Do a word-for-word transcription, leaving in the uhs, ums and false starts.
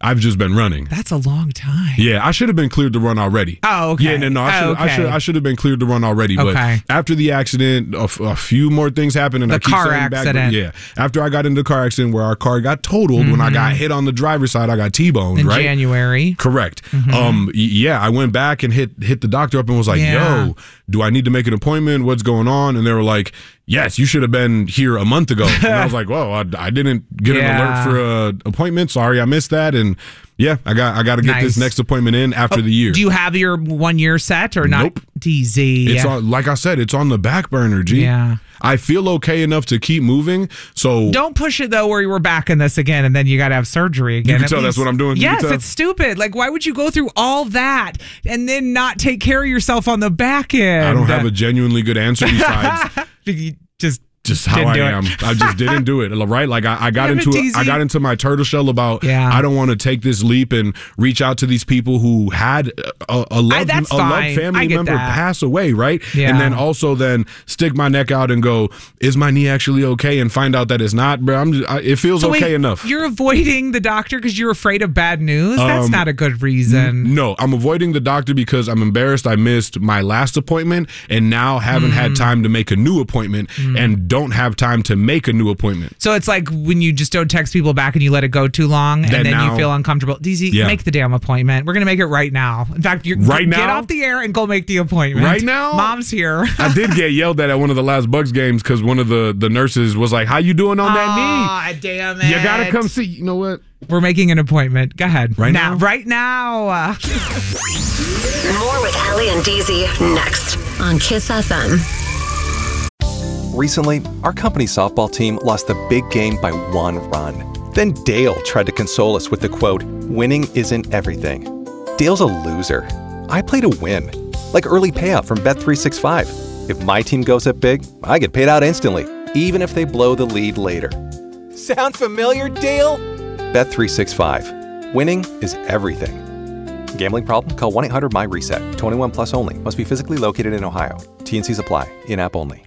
I've just been running. That's a long time. Yeah, I should have been cleared to run already. Oh, okay. Yeah, no, no, I should, oh, okay. I should, I should have been cleared to run already. Okay. But after the accident, a, f- a few more things happened, and the I keep car saying accident. back. Yeah, after I got into the car accident where our car got totaled, mm-hmm. when I got hit on the driver's side, I got T-boned. In right? January. Correct. Mm-hmm. Um, yeah, I went back and hit hit the doctor up and was like, yeah. "Yo, do I need to make an appointment? What's going on?" And they were like, "Yes, you should have been here a month ago." And I was like, "Whoa, I, I didn't get yeah. an alert for an appointment. Sorry, I missed that." And yeah, I got I got to get nice. this next appointment in after oh, the year. Do you have your one year set or not? Nope. D Z. It's on, like I said, it's on the back burner, G. Yeah. I feel okay enough to keep moving. So don't push it though, where you were back in this again, and then you got to have surgery again. You can At tell least, that's what I'm doing. Yes, it's stupid. Like, why would you go through all that and then not take care of yourself on the back end? I don't have a genuinely good answer besides just. Just how I am. I just didn't do it. Right? Like I, I got into it, I got into my turtle shell about yeah. I don't want to take this leap and reach out to these people who had a, a loved, I, a loved family member that. pass away, right? Yeah. And then also then stick my neck out and go, is my knee actually okay? And find out that it's not, bro. I'm just, I, it feels so okay wait, enough. You're avoiding the doctor because you're afraid of bad news? That's um, not a good reason. N- no, I'm avoiding the doctor because I'm embarrassed I missed my last appointment and now haven't mm. had time to make a new appointment mm. and don't have time to make a new appointment. So it's like when you just don't text people back and you let it go too long and then, then now, you feel uncomfortable. D Z, yeah. make the damn appointment. We're going to make it right now. In fact, you're right get now? off the air and go make the appointment. Right now? Mom's here. I did get yelled at at one of the last Bucks games because one of the, the nurses was like, how you doing on that knee? Ah, damn it. You got to come see. You know what? We're making an appointment. Go ahead. Right now? now? Right now. More with Allie and D Z next on Kiss F M. Recently, our company softball team lost the big game by one run. Then Dale tried to console us with the quote, "Winning isn't everything." Dale's a loser. I play to win. Like early payout from Bet three sixty-five. If my team goes up big, I get paid out instantly, even if they blow the lead later. Sound familiar, Dale? Bet three sixty-five. Winning is everything. Gambling problem? Call one eight hundred M Y RESET. twenty-one plus only. Must be physically located in Ohio. T and C's apply. In-app only.